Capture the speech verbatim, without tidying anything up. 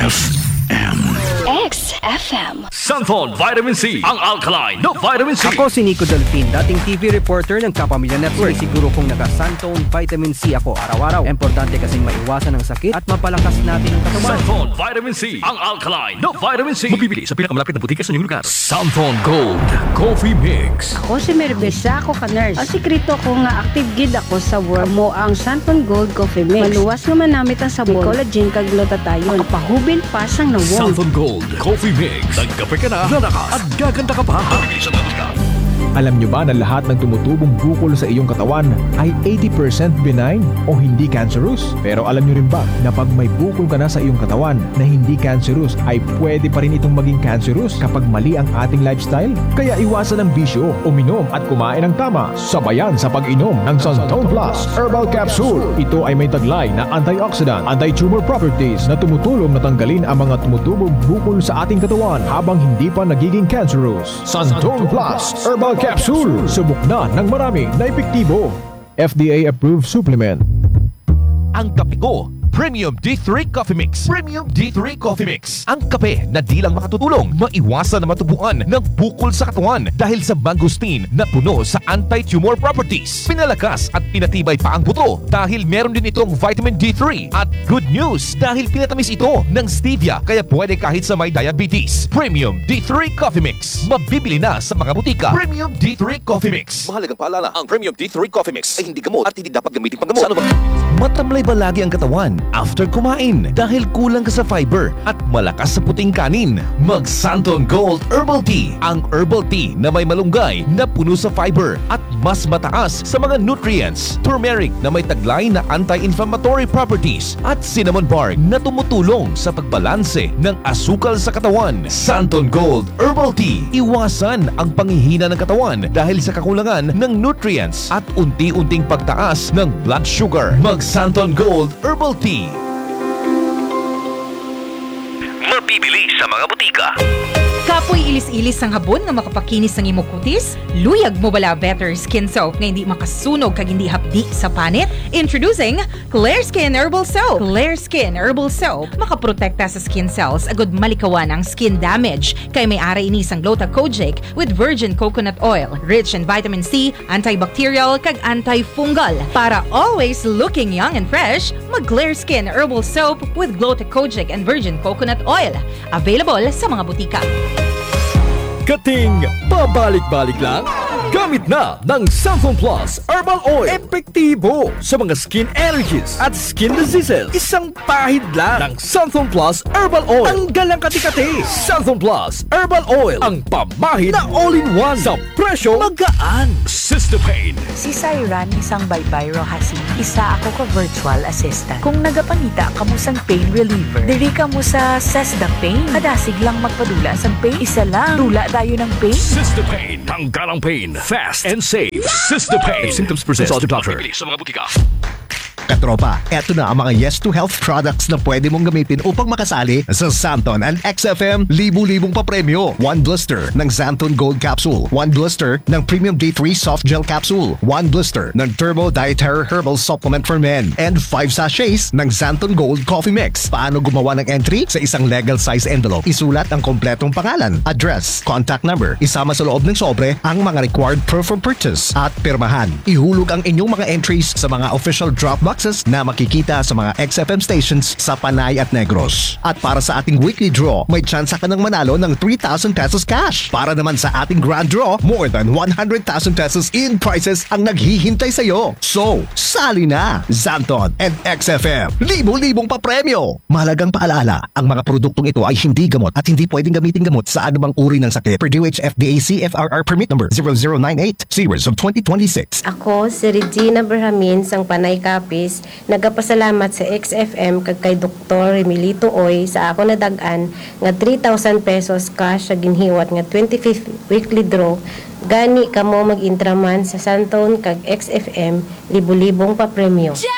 F M. X F M. Santon Vitamin C, ang alkaline na vitamin C. Ako si Nico Delfin, dating T V reporter ng Kapamilya Network. Siguro kung naka-Santon Vitamin C ako araw-araw. Importante kasing maiwasan ang sakit at mapalakas natin ang katawan. Santon Vitamin C, ang alkaline na vitamin C. Mabibili sa pinakamalapit na butika sa inyong lugar. Santon Gold Coffee Mix. Ako si Merbesa, ako ka-nurse. Ang sikreto ko nga active gid ako sa work mo ang Santon Gold Coffee Mix. Maluwas nga manamit ang sabon, collagen kag glutathione. Makapahubil pa sang nawong. Santon Gold Coffee Mix. Nagkape ka na, lalakas at gaganda ka pa. Mabibili sa mga lugar. Alam nyo ba na lahat ng tumutubong bukol sa iyong katawan ay eighty percent benign o hindi cancerous? Pero alam nyo rin ba na pag may bukol ka na sa iyong katawan na hindi cancerous ay pwede pa rin itong maging cancerous kapag mali ang ating lifestyle? Kaya iwasan ang bisyo, uminom at kumain ng tama. Sabayan sa pag-inom ng Santon Plus Herbal Capsule. Ito ay may taglay na antioxidant, anti-tumor properties na tumutulong na tanggalin ang mga tumutubong bukol sa ating katawan habang hindi pa nagiging cancerous. Santon Plus Herbal Capsule. Subok na ng marami na epektibo. F D A-approved supplement. Ang kape ko, Premium D three Coffee Mix. Premium D three Coffee Mix. Ang kape na di lang makatutulong, maiwasan na matubuan ng bukol sa katawan dahil sa mangosteen na puno sa anti-tumor properties. Pinalakas at pinatibay pa ang buto dahil meron din itong vitamin D three. At good news dahil pinatamis ito ng stevia kaya pwede kahit sa may diabetes. Premium D three Coffee Mix. Mabibili na sa mga butika. Premium D three Coffee Mix. Mahalagang paalala, ang Premium D three Coffee Mix ay hindi gamot at hindi dapat gamitin panggamot. Sa ano ba? Matamlay ba lagi ang katawan after kumain dahil kulang ka sa fiber at malakas sa puting kanin? Mag Santon Gold Herbal Tea. Ang herbal tea na may malunggay na puno sa fiber at mas mataas sa mga nutrients. Turmeric na may taglay na anti-inflammatory properties at cinnamon bark na tumutulong sa pagbalanse ng asukal sa katawan. Santon Gold Herbal Tea. Iwasan ang panghihina ng katawan dahil sa kakulangan ng nutrients at unti-unting pagtaas ng blood sugar. Mag Santon Gold Herbal Tea. Mabibili sa mga butika. Kapoy ilis-ilis ang habon nga makapakinis ng imong kutis? Luyag mo bala better skin soap nga hindi makasunog kag hindi hapdi sa panit? Introducing Clear Skin Herbal Soap. Clear Skin Herbal Soap makaprotekta sa skin cells agud malikawan ang skin damage kay may ara ini sang Glota Kojic with virgin coconut oil, rich in vitamin C, antibacterial kag antifungal. Para always looking young and fresh, mag Clear Skin Herbal Soap with Glota Kojic and virgin coconut oil. Available sa mga butika. Kating pabalik-balik lang? Gamit na ng Santon Plus Herbal Oil. Epektibo sa mga skin allergies at skin diseases. Isang pahid lang ng Santon Plus Herbal Oil. Ang galang kati-kati. Santon Plus Herbal Oil. Ang pamahid na all-in-one sa presyo magaan. Cystopain. Si Syran, isang baybay Rohasin. Isa ako ka virtual assistant. Kung nagapangita ka mo sang pain reliever, diri ka mo sa Sesda Pain. Kadasig lang magpadula sang pain. Isa lang. Dula tayo ng pain. Cystopain. Tanggal ang pain. Fast and safe. Cystopain. If symptoms persist, consult your doctor. Sa mga butika. Katropa, eto na ang mga Yes to Health products na pwede mong gamitin upang makasali sa Santon and X F M libu-libong papremyo. One blister ng Santon Gold Capsule. One blister ng Premium D three Soft Gel Capsule. One blister ng Turbo Dietary Herbal Supplement for Men. And five sachets ng Santon Gold Coffee Mix. Paano gumawa ng entry? Sa isang legal size envelope, isulat ang kompletong pangalan, address, contact number, isama sa loob ng sobre ang mga required proof of purchase at pirmahan. Ihulog ang inyong mga entries sa mga official drop box na makikita sa mga X F M stations sa Panay at Negros. At para sa ating weekly draw, may chance ka ng manalo ng three thousand pesos cash. Para naman sa ating grand draw, more than one hundred thousand pesos in prizes ang naghihintay sa iyo. So, sali na! Santon and X F M, libo-libong papremyo! Mahalagang paalala, ang mga produktong ito ay hindi gamot at hindi pwedeng gamitin gamot sa anumang uri ng sakit. Per D O H F D A C F R R permit number zero zero nine eight, series of twenty twenty-six. Ako, si Regina Berhamin, sang Panay Capiz, nagapasalamat sa X F M kag kay Doktor Emilito Oy sa ako nadag-an nga three thousand pesos cash sa ginhiwat nga twenty-fifth weekly draw. Gani kamo mag-intraman sa Santon kag X F M libo-libong papremyo.